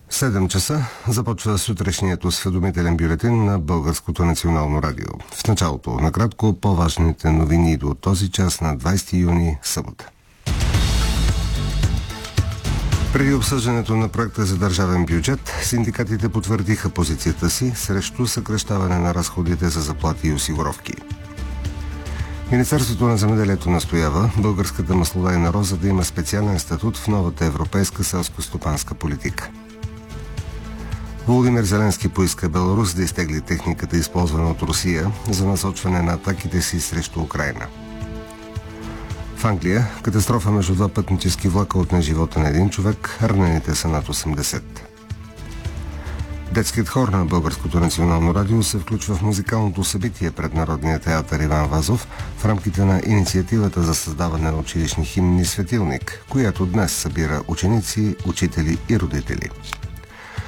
7 часа започва сутрешният осведомителен бюлетин на Българското национално радио. В началото, накратко, по-важните новини до този час на 20 юни, събота. Преди обсъждането на проекта за държавен бюджет, синдикатите потвърдиха позицията си срещу съкращаване на разходите за заплати и осигуровки. Министерството на земеделието настоява българската маслодайна роза да има специален статут в новата европейска селско-стопанска политика. Володимир Зеленски поиска Беларус да изтегли техниката, използвана от Русия, за насочване на атаките си срещу Украйна. В Англия катастрофа между два пътнически влака отне живота на един човек, ранените са над 80. Детският хор на Българското национално радио се включва в музикалното събитие пред Народния театър Иван Вазов в рамките на инициативата за създаване на училищни химни "Светилник", която днес събира ученици, учители и родители.